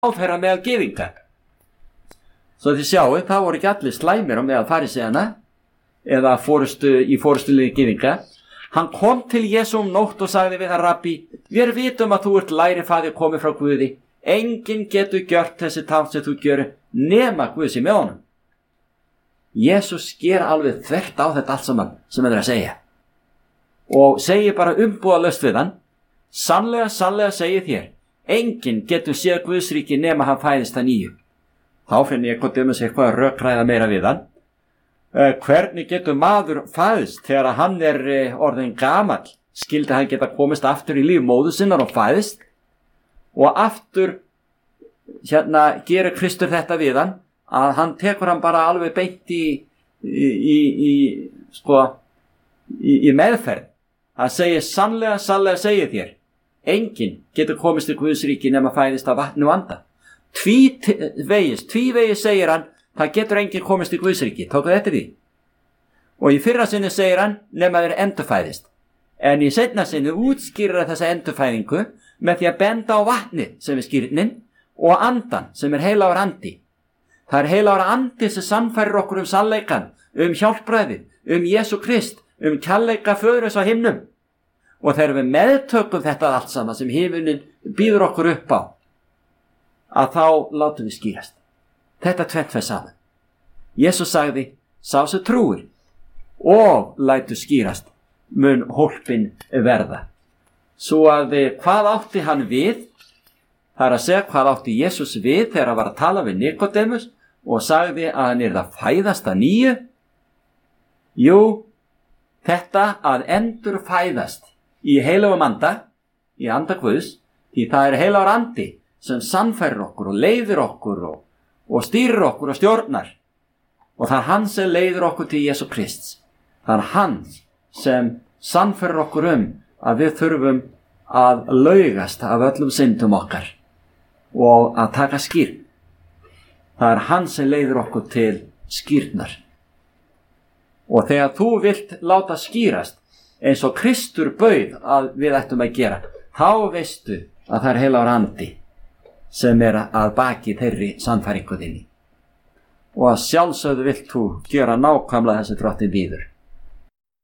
ráðherra meðal gyðinga. Svo þið sjáu, það voru ekki allir slæmir á meðal faríseana eða í forystuliði gyðinga. Hann kom til Jesú nótt og sagði við hann: Rabbi, við vitum að þú ert lærifaðir komið frá Guði. Enginn getur gjört þessi tákn sem þú gjörur nema Guð sé með honum. Jesús sker alveg þvert á þetta allt saman sem hann að segja og segir bara umbúðalaust við hann: Sannlega, sannlega segi þér, enginn getur séð Guðsríki nema hann fæðist að nýju. Þá finn Nikodémus eitthvað að rökræða meira við hann. Hvernig getur maður fæðist þegar hann orðinn gamall? Skyldi hann geta komist aftur í líf móður sinnar og fæðist? Og aftur gerir Kristur þetta við hann, að hann tekur hann bara alveg beint í meðferð. Hann segir: Sannlega, sannlega segi þér, enginn getur komist til Guðsríki nema fæðist af vatni og anda. Tvívegis segir hann: það getur enginn komist til Guðsríki. Tóku þetta því? Og í fyrra sinni segir hann: nema þeir endurfæðist. En í seinna sinni útskýrir þessa endurfæðingu með því að benda á vatni sem skírnin og andan sem heilagur andi. Það heilagur andi sem sannfærir okkur sannleikann, hjálpræðið, Jesú Krist, kærleika Föðurins á himnum. Og þegar við meðtökum þetta allt saman sem himinninn býður okkur upp á, að þá látum við skýrast. Þetta tvennt fer saman. Jesús sagði: sá sem trúir og lætur skýrast mun hólpinn verða. Svo að hvað átti hann við? Það að segja, hvað átti Jesús við þegar hann var að tala við Nikodémus og sagði að hann yrði að fæðast að nýju? Jú, þetta að endurfæðast í heilagum anda, í anda Guðs, því það heilagur andi sem sannfærir okkur og leiðir okkur og stýrir okkur og stjórnar. Og það hann sem leiðir okkur til Jesú Krists. Það hann sem sannfærir okkur að við þurfum að laugast af öllum syndum okkar og að taka skírn. Það hann sem leiðir okkur til skírnar. Og þegar þú vilt láta skýrast eins og Kristur bauð að við ættum að gera, þá veistu að það heilagur andi sem að baki þeirri sannfæringu þinni. Og að sjálfsögðu vilt þú gera nákvæmlega þessi Drottinn býður.